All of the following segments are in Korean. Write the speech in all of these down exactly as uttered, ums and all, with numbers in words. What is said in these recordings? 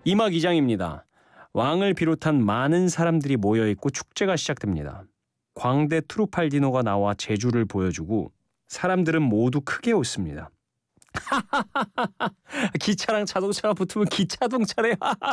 이막 이 장입니다. 왕을 비롯한 많은 사람들이 모여있고 축제가 시작됩니다. 광대 트루팔디노가 나와 재주를 보여주고 사람들은 모두 크게 웃습니다. 기차랑 자동차가 붙으면 기차동차래.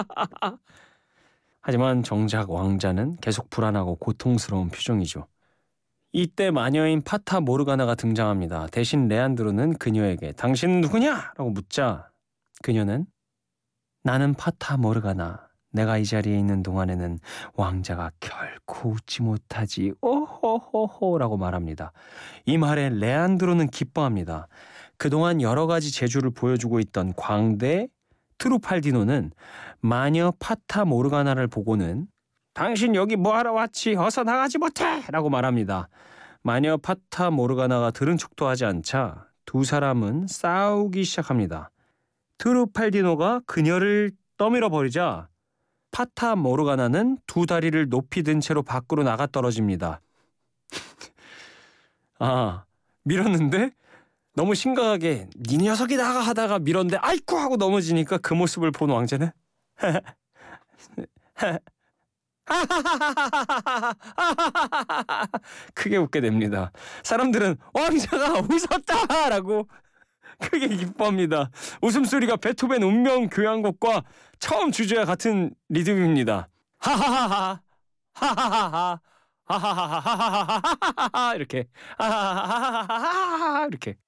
하지만 정작 왕자는 계속 불안하고 고통스러운 표정이죠. 이때 마녀인 파타 모르가나가 등장합니다. 대신 레안드로는 그녀에게 당신은 누구냐? 라고 묻자 그녀는 나는 파타 모르가나. 내가 이 자리에 있는 동안에는 왕자가 결코 웃지 못하지. 오호호호 라고 말합니다. 이 말에 레안드로는 기뻐합니다. 그동안 여러 가지 재주를 보여주고 있던 광대 트루팔디노는 마녀 파타 모르가나를 보고는 당신 여기 뭐하러 왔지? 어서 나가지 못해! 라고 말합니다. 마녀 파타 모르가나가 들은 척도 하지 않자 두 사람은 싸우기 시작합니다. 트루팔디노가 그녀를 떠밀어 버리자 파타 모르가나는 두 다리를 높이 든 채로 밖으로 나가 떨어집니다. 아, 밀었는데 너무 심각하게 니 녀석이 나가 하다가 밀었는데 아이쿠 하고 넘어지니까 그 모습을 본 왕자는 크게 웃게 됩니다. 사람들은 왕자가 웃었다라고 크게 기뻐합니다. 웃음소리가 베토벤 운명 교향곡과 처음 주제와 같은 리듬입니다. 하하하하 하하하하 하하하하하하하하 이렇게 하하하하하하하 이렇게